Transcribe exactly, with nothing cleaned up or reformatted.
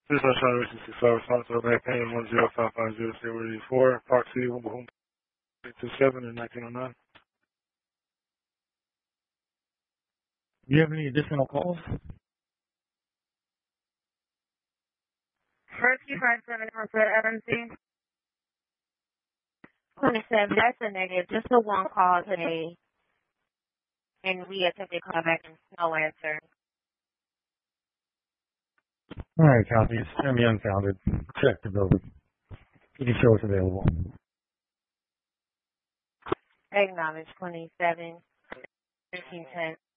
This is Sean Richardson, six five response to Black Payne one zero five five zero zero four, proxy one two seven in nineteen oh nine. Do you have any additional calls? First, you find seven from L M C. twenty-seven, that's a negative. Just a one call today. And we attempted to call back and no answer. All right, copy. It's semi unfounded. Check the building. You can show it's available. Acknowledge twenty-seven, fifteen ten.